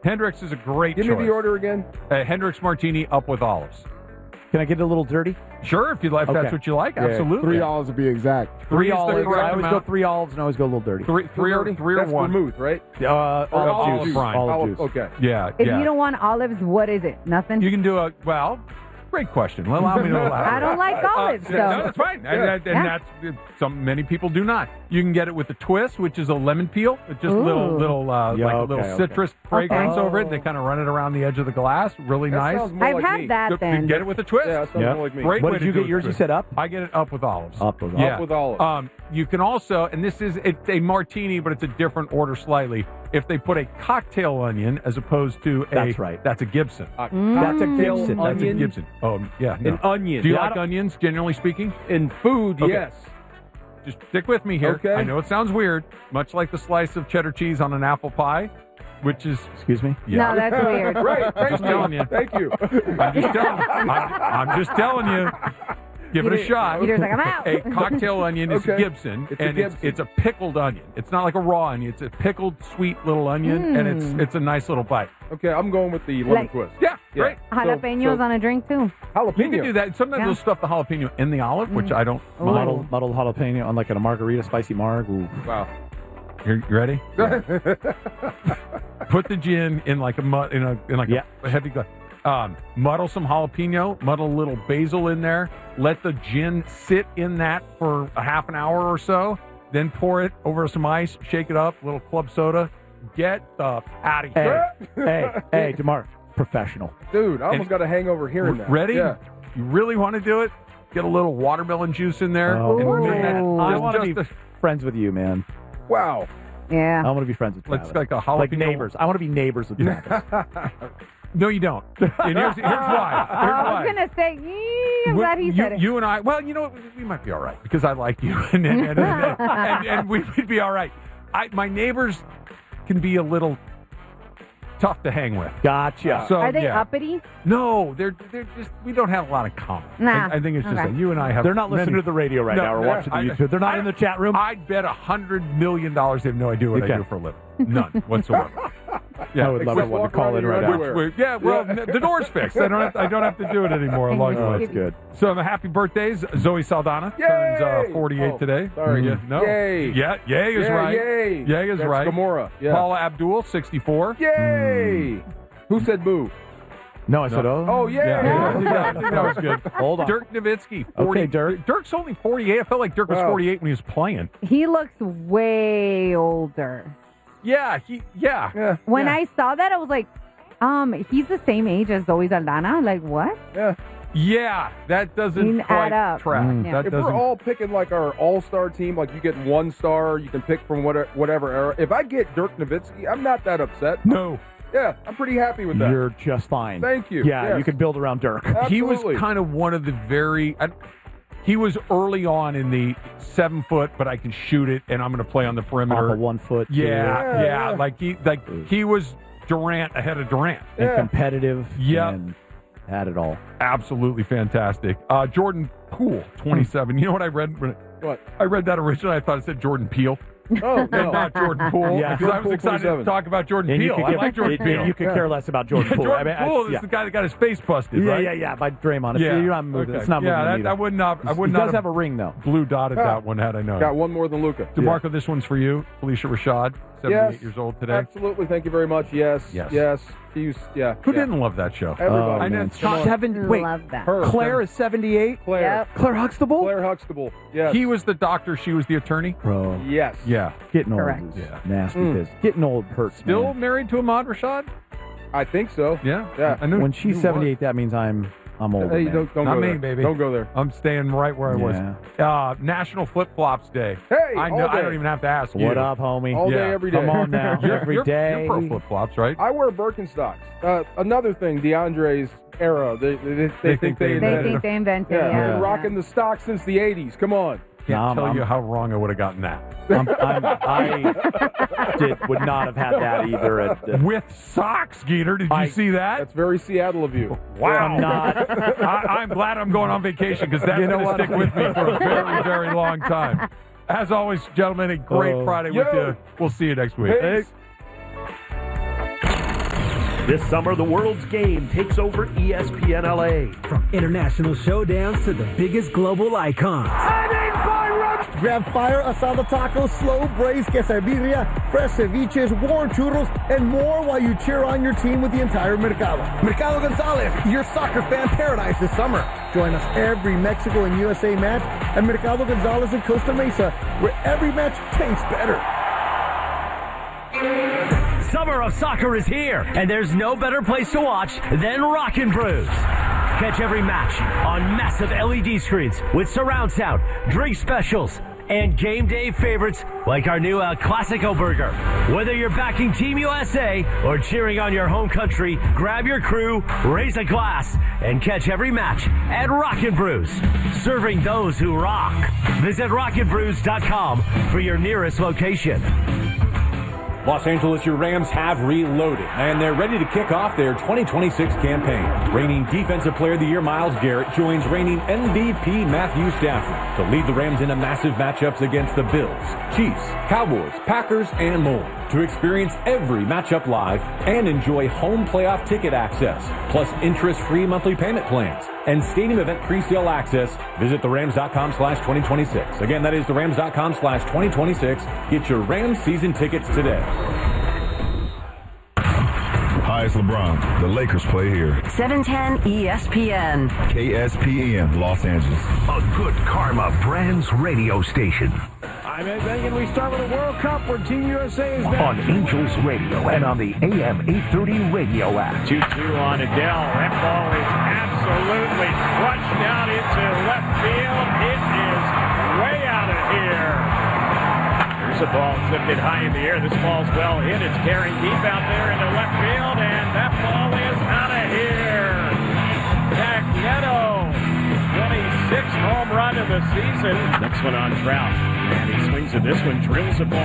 Hendrick's is a great choice. Give me the order again. Hendrick's Martini up with olives. Can I get it a little dirty? Sure, if you like, Okay. that's what you like. Yeah, Absolutely. $3 to be exact. Three is the olives. correct I always go amount. 3 olives and I always go a little dirty. Three or That's one. vermouth, right? olive Olive juice. Brine. Olive juice. Okay. Yeah, If yeah. you don't want olives, what is it? Nothing? You can do great question. Allow me to elaborate. I don't like olives, No, though. that's fine. Yeah. And that's many people do not. You can get it with a twist, which is a lemon peel, with just little citrus fragrance over it. They kind of run it around the edge of the glass. Really That nice. sounds more I've like had me. that You then. get it with a twist. Yeah, that sounds more like me. Great What way did you to do get yours? it. You said up? I get it up with olives. Up with olives. Yeah. Up with olives. You can also, and it's a martini, but it's a different order slightly. If they put a cocktail onion as opposed to That's right. That's a Gibson. That's a Gibson. That's a onion? Gibson. Oh, yeah. An onion. Do you Yeah, I like don't- onions, generally speaking? In food, Okay. yes. Just stick with me here. Okay. I know it sounds weird, much like the slice of cheddar cheese on an apple pie, which is Excuse me? No, that's weird. Right. Thank Just you. telling you. Thank you. I'm just telling you. Give it a shot. Peter's like, I'm out. A cocktail onion is Okay. Gibson, It's a and Gibson. it's a pickled onion. It's not like a raw onion. It's a pickled, sweet little onion, and it's a nice little bite. Okay, I'm going with the lemon Like- twist. Yeah, great. Jalapenos on a drink, too. Jalapeno. You can do that. Sometimes Yeah. they'll stuff the jalapeno in the olive, which I don't mind. Muddled jalapeno on like a margarita, spicy marg. Ooh. Wow. You ready? Put the gin in like a a heavy glass. Muddle some jalapeno, muddle a little basil in there. Let the gin sit in that for a half an hour or so. Then pour it over some ice, shake it up, little club soda. Get the out of here. Hey, DeMar, professional. Dude, I almost got a hangover hearing that. Ready? Yeah. You really want to do it? Get a little watermelon juice in there. Oh, and man. I want to be just friends with you, man. Wow. Yeah. I want to be friends with Let's Travis. like a jalapeno. Like neighbors. I want to be neighbors with Travis. No, you don't. And here's why. I was going to say, I'm glad he said it. You and I, well, you know what? We might be all right because I like you, and we'd be all right. My neighbors can be a little tough to hang with. Gotcha. So, Are they yeah. uppity? No, they're just, we don't have a lot in common. Nah. I think it's just Okay. that you and I have. They're not listening many- to the radio right No, now or yeah, watching the YouTube. They're not in the chat room. I'd bet $100 million they have no idea what Okay. I do for a living. None whatsoever. I would love Except one to walk call around in in right your now. underwear. Yeah, well, the door's fixed. I don't have to do it anymore along the way. That's good. So happy birthdays, Zoe Saldana Yay! turns 48 Oh, today. sorry. Yeah, no. Yay. Yeah, yay is Yeah, right. Yay. Yay is That's right. Gamora. Yeah. Paula Abdul, 64. Yay. Who said boo? No, I said, Oh, yay. Yeah, I think that was good. Hold on. Dirk Nowitzki, 40. Okay, Dirk. Dirk's only 48. I felt like Dirk was Wow. 48 when he was playing. He looks way older. Yeah, Yeah. When Yeah. I saw that, I was like, he's the same age as Zoe Saldana? Like, what? Yeah. Yeah, that doesn't Didn't quite add up. track. Mm. That If doesn't. we're all picking like our all-star team, like you get 1 star, you can pick from whatever era. If I get Dirk Nowitzki, I'm not that upset. No. Yeah, I'm pretty happy with that. You're just fine. Thank you. Yeah, Yes. you can build around Dirk. He was Absolutely. kind of one of the he was early on in the 7 foot, but I can shoot it and I'm going to play on the perimeter. Off a 1 foot. Yeah, Yeah. Like he was Durant ahead of Durant. And Yeah. competitive. Yep. And had it all. Absolutely fantastic. Jordan Poole, 27. You know what I read? What? I read that originally. I thought it said Jordan Peele. Oh, And no. not Jordan Poole. Yeah. Because I was Jordan Poole, excited to 27. talk about Jordan And Peele. I like Jordan Peele. You could care less about Jordan Poole. Jordan Poole is yeah. the guy that got his face busted, Yeah, right? yeah, by Draymond. Yeah. You're not moving. Okay. It's not moving. Yeah, the needle. I would not. I would He not does have a ring, though. blue dotted that one had I known. Got one more than Luca. DeMarco, this one's for you. Felicia Rashad, 78 years old today. Absolutely. Thank you very much. Yes. Yes. She's, yeah. Who yeah. didn't love that show? Everybody. I know. Come on. Wait, Love that. Her. Claire is 78. Claire. Yep. Claire Huxtable? Claire Huxtable. Yes. He was the doctor. She was the attorney. Bro, Yes. Yeah. getting old Correct. is Yeah. nasty biz. Getting old hurts, Still man. married to Ahmad Rashad? I think so. Yeah. Yeah. I knew. When she's 78, that means I'm older, Hey, man. don't Not go me, there. baby. Don't go there. I'm staying right where I was. National Flip Flops Day. Hey, I all know. I day. don't even have to ask you. What up, homie? All Yeah. day, every day. Come on now. Every day. You're pro flip flops, right? I wear Birkenstocks. Another thing, DeAndre's era. They think they They invented think it. they invented Yeah, it. I've been rocking the stocks since the 80s. Come on. Can't tell you how wrong I would have gotten that. I would not have had that either. With socks, Geeter. Did you see that? That's very Seattle of you. Wow. I'm not. I'm glad I'm going on vacation because that's You know going to what? stick with me for a very, very long time. As always, gentlemen, a great Friday with Yo. you. We'll see you next week. Peace. This summer, the world's game takes over ESPN LA. From international showdowns to the biggest global icons. Grab fire, asada tacos, slow braised quesadilla, fresh ceviches, warm churros, and more while you cheer on your team with the entire Mercado. Mercado Gonzalez, your soccer fan paradise this summer. Join us every Mexico and USA match at Mercado Gonzalez in Costa Mesa, where every match tastes better. Summer of soccer is here, and there's no better place to watch than Rockin' Brews. Catch every match on massive LED screens with surround sound, drink specials, and game day favorites like our new El Clasico burger. Whether you're backing Team USA or cheering on your home country, grab your crew, raise a glass, and catch every match at Rockin' Brews, serving those who rock. Visit rockinbrews.com for your nearest location. Los Angeles, your Rams have reloaded, and they're ready to kick off their 2026 campaign. Reigning Defensive Player of the Year Myles Garrett joins reigning MVP Matthew Stafford to lead the Rams into massive matchups against the Bills, Chiefs, Cowboys, Packers, and more. To experience every matchup live and enjoy home playoff ticket access, plus interest-free monthly payment plans and stadium event pre-sale access, visit therams.com/2026. Again, that is therams.com/2026. Get your Rams season tickets today. Hi, it's LeBron. The Lakers play here. 710 ESPN. KSPN, Los Angeles. A good Karma Brands radio station. I'm Ed Bennigan. We start with the World Cup where Team USA is on Angels Radio and on the AM 830 radio app. 2-2 on Adele. That ball is absolutely crushed out into left field. It is way out of here. There's a ball lifted high in the air. This ball's well hit. It's carrying deep out there into left field, and that ball is out of here. Jack Neto, 26th home run of the season. Next one on Trout. And he swings at this one, drills the ball.